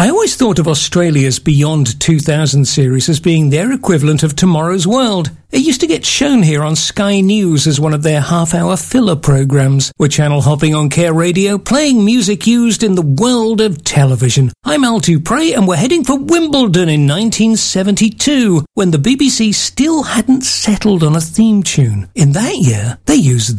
I always thought of Australia's Beyond 2000 series as being their equivalent of Tomorrow's World. It used to get shown here on Sky News as one of their half-hour filler programs. We're channel hopping on Care Radio, playing music used in the world of television. I'm Al Dupre, and we're heading for Wimbledon in 1972, when the BBC still hadn't settled on a theme tune. In that year, they used